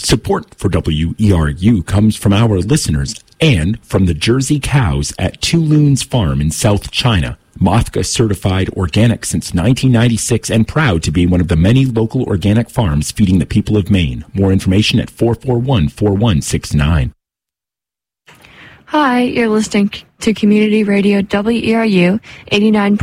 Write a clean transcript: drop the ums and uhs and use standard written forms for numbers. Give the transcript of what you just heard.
Support for WERU comes from our listeners and from the Jersey cows at Two Loons Farm in South China. Mothka certified organic since 1996 and proud to be one of the many local organic farms feeding the people of Maine. More information at 441-4169. Hi, you're listening to Community Radio WERU 89.